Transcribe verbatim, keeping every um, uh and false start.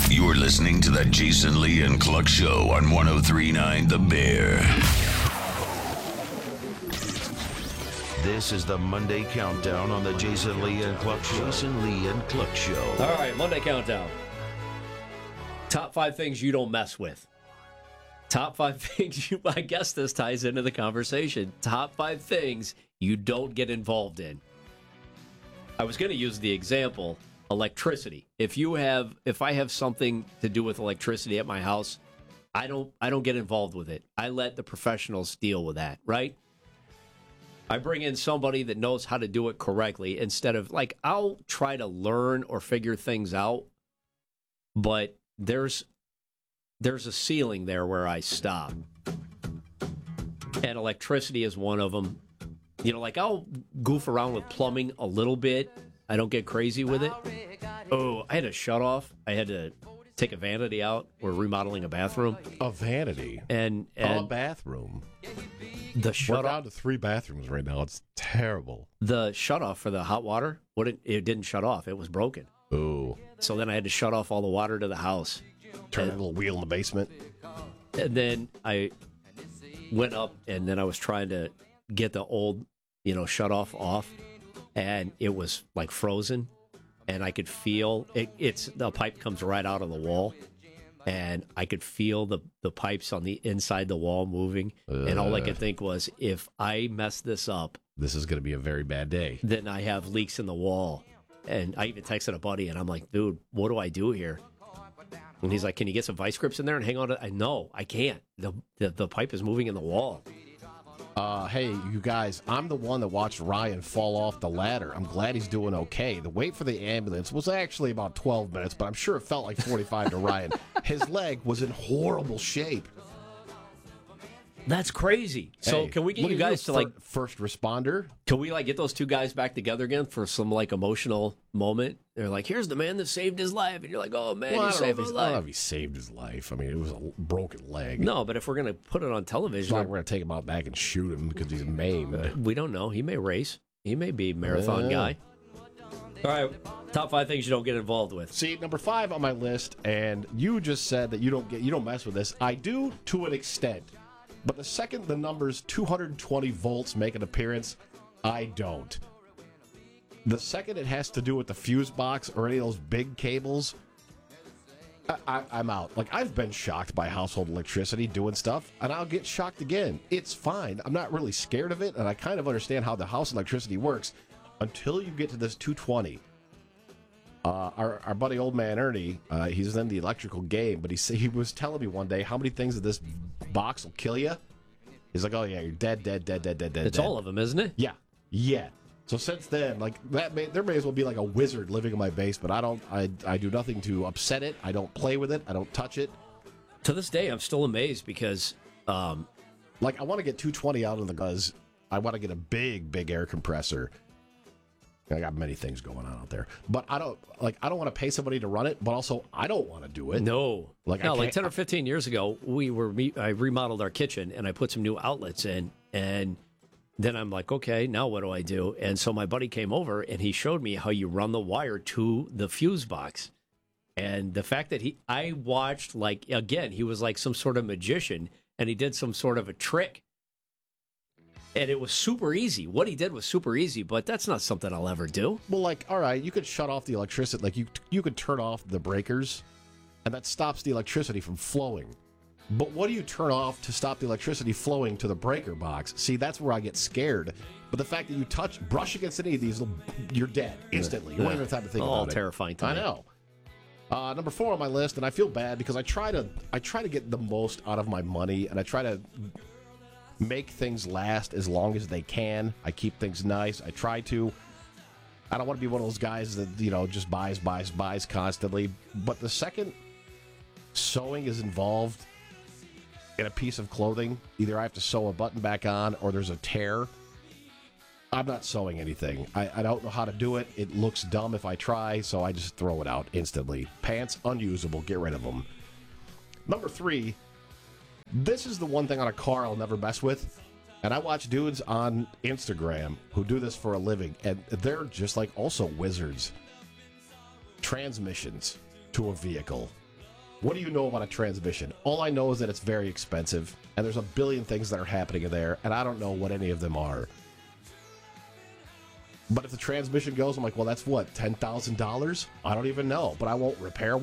You're listening to the Jason Lee and Cluck Show on one oh three point nine The Bear. This is the Monday Countdown on the Jason Lee and Cluck Show. Jason Lee and Cluck Show. All right, Monday Countdown. Top five things you don't mess with. Top five things you, I guess this ties into the conversation. Top five things you don't get involved in. I was going to use the example, electricity. If you have, if I have something to do with electricity at my house, I don't, I don't get involved with it. I let the professionals deal with that, right? I bring in somebody that knows how to do it correctly instead of, like, I'll try to learn or figure things out, but there's there's a ceiling there where I stop. And electricity is one of them. You know, like, I'll goof around with plumbing a little bit. I don't get crazy with it. Oh, I had a shut off. I had to take a vanity out. We're remodeling a bathroom. A vanity? And, and a bathroom? The shut We're off. down to three bathrooms right now. It's terrible. The shut off for the hot water, what it, it didn't shut off. It was broken. Ooh. So then I had to shut off all the water to the house. Turn and, a little wheel in the basement. And then I went up, and then I was trying to get the old, you know, shut off off, and it was like frozen, and I could feel it. It's the pipe comes right out of the wall, and I could feel the the pipes on the inside the wall moving, uh, and all I could think was, if I mess this up, this is going to be a very bad day. Then I have leaks in the wall. And I even texted a buddy, and I'm like, dude, what do I do here? And he's like, can you get some vice grips in there and hang on to it? I know, I can't. The, the the pipe is moving in the wall. Uh, hey, you guys, I'm the one that watched Ryan fall off the ladder. I'm glad he's doing okay. The wait for the ambulance was actually about twelve minutes, but I'm sure it felt like forty-five to Ryan. His leg was in horrible shape. That's crazy. So hey, can we get you guys to, like, first responder? Can we, like, get those two guys back together again for some, like, emotional moment? They're like, here's the man that saved his life. And you're like, oh, man, well, he I saved his I life. don't know if he saved his life. I mean, it was a broken leg. No, but if we're going to put it on television. It's not like we're going to take him out back and shoot him because he's maimed. We don't know. He may race. He may be a marathon yeah. guy. All right, top five things you don't get involved with. See, number five on my list, and you just said that you don't get, you don't mess with this. I do to an extent. But the second the numbers two hundred twenty volts make an appearance, I don't. The second it has to do with the fuse box or any of those big cables, I, I, I'm out. Like, I've been shocked by household electricity doing stuff, and I'll get shocked again. It's fine. I'm not really scared of it, and I kind of understand how the house electricity works until you get to this two twenty. Uh, our, our buddy Old Man Ernie, uh, he's in the electrical game, but he he was telling me one day how many things of this box will kill you. He's like, oh yeah, you're dead, dead, dead, dead, dead, dead. It's dead. all of them, isn't it? Yeah, yeah. So since then, like that, may, there may as well be like a wizard living in my basement. I don't, I, I do nothing to upset it. I don't play with it. I don't touch it. To this day, I'm still amazed because, um, like, I want to get two twenty out of the buzz. I want to get a big, big air compressor. I got many things going on out there, but I don't like. I don't want to pay somebody to run it, but also I don't want to do it. No, like no, I like ten or fifteen years ago, we were. I remodeled our kitchen and I put some new outlets in, and then I'm like, okay, now what do I do? And so my buddy came over and he showed me how you run the wire to the fuse box, and the fact that he, I watched, like, again, he was like some sort of magician, and he did some sort of a trick. And it was super easy. What he did was super easy, but that's not something I'll ever do. Well, like, all right, you could shut off the electricity. Like, you you could turn off the breakers, and that stops the electricity from flowing. But what do you turn off to stop the electricity flowing to the breaker box? See, that's where I get scared. But the fact that you touch, brush against any of these, you're dead instantly. You won't even have time to think All about it. terrifying to I me. know. Uh, number four on my list, and I feel bad because I try to I try to get the most out of my money, and I try to make things last as long as they can. I keep things nice. I try to. I don't want to be one of those guys that, you know, just buys, buys, buys constantly. But the second sewing is involved in a piece of clothing, either I have to sew a button back on or there's a tear, I'm not sewing anything. I, I don't know how to do it. It looks dumb if I try, so I just throw it out instantly. Pants, unusable. Get rid of them. Number three, this is the one thing on a car I'll never mess with. And I watch dudes on Instagram who do this for a living, and they're just like also wizards. Transmissions to a vehicle. What do you know about a transmission? All I know is that it's very expensive, and there's a billion things that are happening in there, and I don't know what any of them are. But if the transmission goes, I'm like, well, that's what, ten thousand dollars? I don't even know, but I won't repair